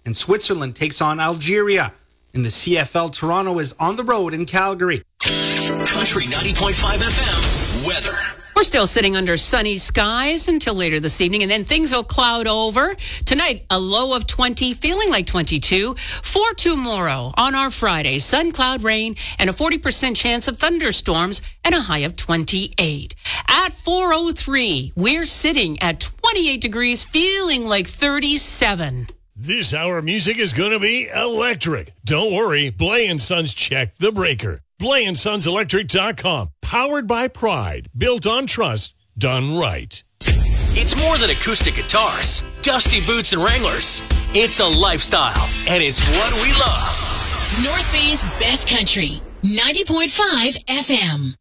and Switzerland takes on Algeria. In the CFL, Toronto is on the road in Calgary. Country 90.5 FM weather. We're still sitting under sunny skies until later this evening, and then things will cloud over. Tonight, a low of 20, feeling like 22. For tomorrow, on our Friday, sun, cloud, rain, and a 40% chance of thunderstorms, and a high of 28. At 4:03, we're sitting at 28 degrees, feeling like 37. This hour of music is going to be electric. Don't worry, Blay & Sons checked the breaker. BlayandSonsElectric.com. Powered by pride. Built on trust. Done right. It's more than acoustic guitars, dusty boots, and Wranglers. It's a lifestyle, and it's what we love. North Bay's best country. 90.5 FM.